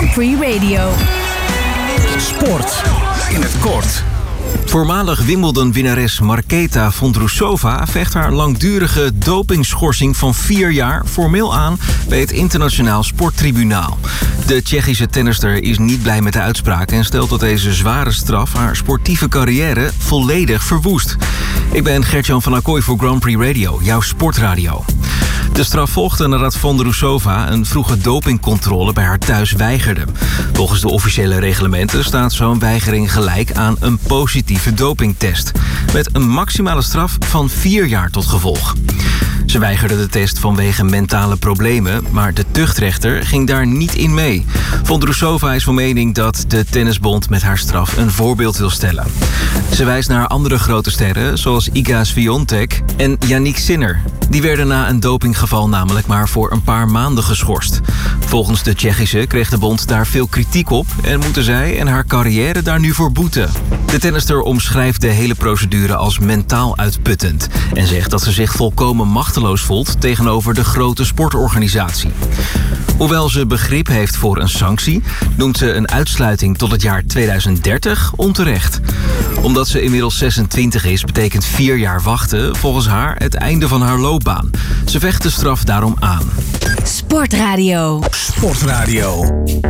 Grand Prix Radio. Sport in het kort. Voormalig Wimbledon-winnares Marketa Vondrousova vecht haar langdurige dopingschorsing van 4 jaar formeel aan bij het Internationaal Sporttribunaal. De Tsjechische tennister is niet blij met de uitspraak en stelt dat deze zware straf haar sportieve carrière volledig verwoest. Ik ben Gert-Jan van Acquoy voor Grand Prix Radio, jouw sportradio. De straf volgde nadat Vondrousova een vroege dopingcontrole bij haar thuis weigerde. Volgens de officiële reglementen staat zo'n weigering gelijk aan een positieve dopingtest, met een maximale straf van 4 jaar tot gevolg. Ze weigerde de test vanwege mentale problemen, maar de tuchtrechter ging daar niet in mee. Vondrousova is van mening dat de tennisbond met haar straf een voorbeeld wil stellen. Ze wijst naar andere grote sterren, zoals Iga Swiatek en Jannik Sinner. Die werden na een dopinggeval namelijk maar voor een paar maanden geschorst. Volgens de Tsjechische kreeg de bond daar veel kritiek op en moeten zij en haar carrière daar nu voor boeten. De tennister omschrijft de hele procedure als mentaal uitputtend en zegt dat ze zich volkomen machteloos voelt tegenover de grote sportorganisatie. Hoewel ze begrip heeft voor een sanctie, noemt ze een uitsluiting tot het jaar 2030 onterecht. Omdat ze inmiddels 26 is, betekent 4 jaar wachten volgens haar het einde van haar loopbaan. Ze vecht de straf daarom aan. Sportradio.